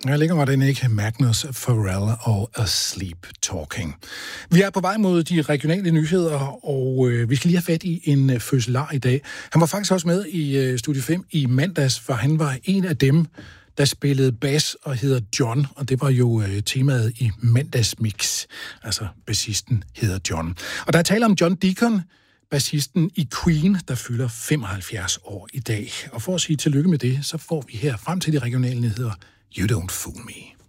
Jeg ligger mig den ikke. Magnus Pharrell og A Sleep Talking. Vi er på vej mod de regionale nyheder, og vi skal lige have fat i en fødselar i dag. Han var faktisk også med i Studie 5 i mandags, for han var en af dem, der spillede bass og hedder John, og det var jo temaet i mandagsmix. Altså, bassisten hedder John. Og der er tale om John Deacon, bassisten i Queen, der fylder 75 år i dag. Og for at sige tillykke med det, så får vi her frem til de regionale nyheder You Don't Fool Me.